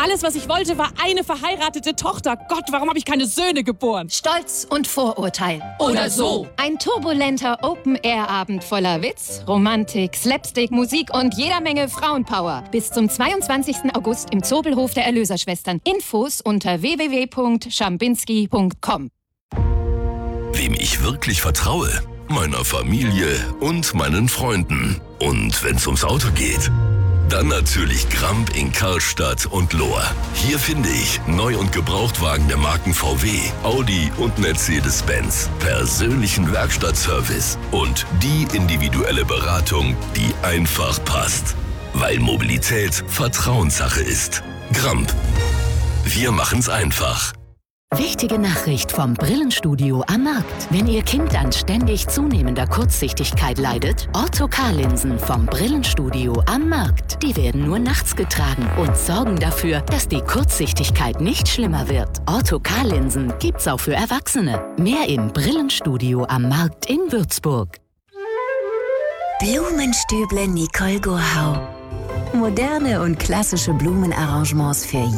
Alles, was ich wollte, war eine verheiratete Tochter. Gott, warum habe ich keine Söhne geboren? Stolz und Vorurteil. Oder so. Ein turbulenter Open-Air-Abend voller Witz, Romantik, Slapstick, Musik und jeder Menge Frauenpower. Bis zum 22. August im Zobelhof der Erlöserschwestern. Infos unter www.schambinski.com. Wem ich wirklich vertraue? Meiner Familie und meinen Freunden. Und wenn's ums Auto geht, dann natürlich Gramp in Karlstadt und Lohr. Hier finde ich Neu- und Gebrauchtwagen der Marken VW, Audi und Mercedes-Benz, persönlichen Werkstattservice und die individuelle Beratung, die einfach passt. Weil Mobilität Vertrauenssache ist. Gramp. Wir machen's einfach. Wichtige Nachricht vom Brillenstudio am Markt. Wenn Ihr Kind an ständig zunehmender Kurzsichtigkeit leidet, Ortho-K-Linsen vom Brillenstudio am Markt. Die werden nur nachts getragen und sorgen dafür, dass die Kurzsichtigkeit nicht schlimmer wird. Ortho-K-Linsen gibt's auch für Erwachsene. Mehr im Brillenstudio am Markt in Würzburg. Blumenstüble Nicole Gurhau. Moderne und klassische Blumenarrangements für